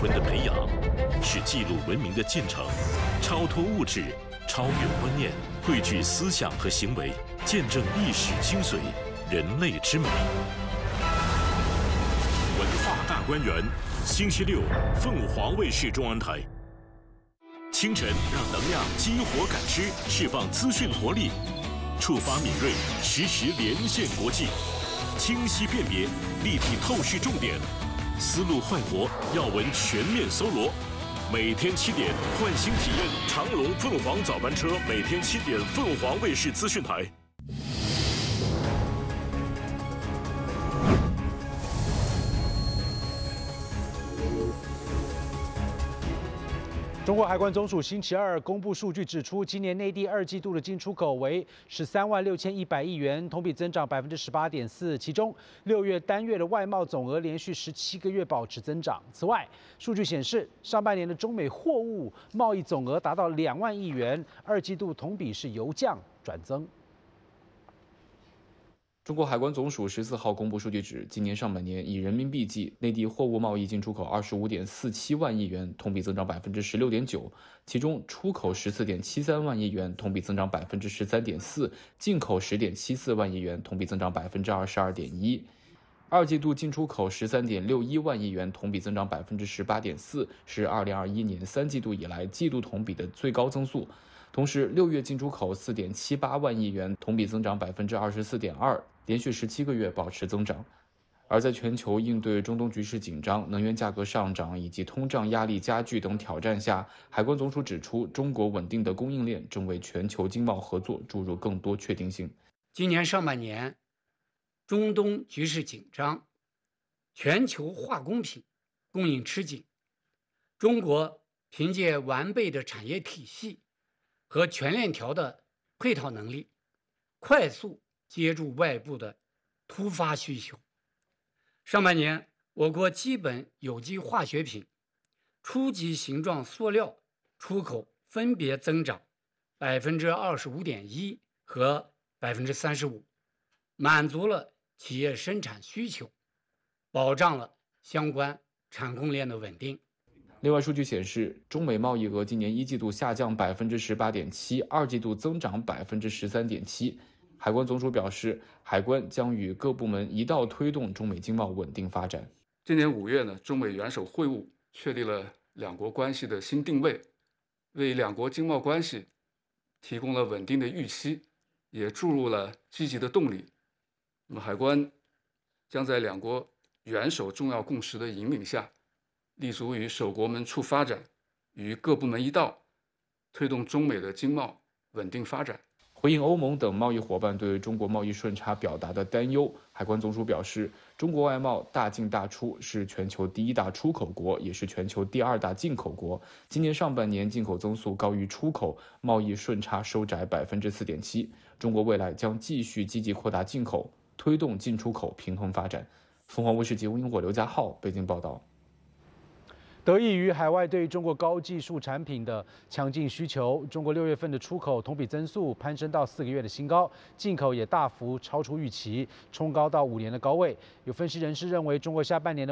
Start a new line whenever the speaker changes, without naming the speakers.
魂的培养，是记录文明的进程，超脱物质，超越观念，汇聚思想和行为，见证历史精髓，人类之美。文化大观园，星期六，凤凰卫视中央台。清晨，让能量激活感知，释放资讯活力，触发敏锐，实时连线国际，清晰辨别，立体透视重点，思路焕活，要闻全面搜罗。每天7点，换新体验长龙凤凰早班车，每天7点，凤凰卫视资讯台。
中国海关总署星期二公布数据指出，今年内地2季度的进出口为136100亿元，同比增长18.4%。其中6月单月的外贸总额连续17个月保持增长。此外，数据显示，上半年的中美货物贸易总额达到2万亿元，2季度同比是由降转增。
中国海关总署14号公布数据指，今年上半年以人民币计，内地货物贸易进出口25.47万亿元，同比增长16.9%，其中出口14.73万亿元，同比增长13.4%，进口10.74万亿元，同比增长22.1%。二季度进出口13.61万亿元，同比增长18.4%，是2021年3季度以来季度同比的最高增速。同时，6月进出口4.78万亿元，同比增长24.2%，连续17个月保持增长。而在全球应对中东局势紧张、能源价格上涨以及通胀压力加剧等挑战下，海关总署指出，中国稳定的供应链正为全球经贸合作注入更多确定性。
今年上半年，中东局势紧张，全球化工品供应吃紧，中国凭借完备的产业体系和全链条的配套能力，快速接住外部的突发需求。上半年，我国基本有机化学品、初级形状塑料出口分别增长25.1%和35%，满足了企业生产需求，保障了相关产供链的稳定。
另外，数据显示，中美贸易额今年1季度下降18.7%，二季度增长13.7%。海关总署表示，海关将与各部门一道推动中美经贸稳定发展。
今年5月呢，中美元首会晤确立了两国关系的新定位，为两国经贸关系提供了稳定的预期，也注入了积极的动力。那么，海关将在两国元首重要共识的引领下，立足于守国门促发展，与各部门一道，推动中美的经贸稳定发展。
回应欧盟等贸易伙伴对中国贸易顺差表达的担忧，海关总署表示，中国外贸大进大出，是全球第1大出口国，也是全球第2大进口国。今年上半年进口增速高于出口，贸易顺差收窄4.7%。中国未来将继续积极扩大进口，推动进出口平衡发展。凤凰卫视节目英国刘家浩北京报道。
得益于海外对中国高技术产品的强劲需求，中国6月份的出口同比增速攀升到4个月的新高，进口也大幅超出预期，冲高到5年的高位。有分析人士认为，中国下半年的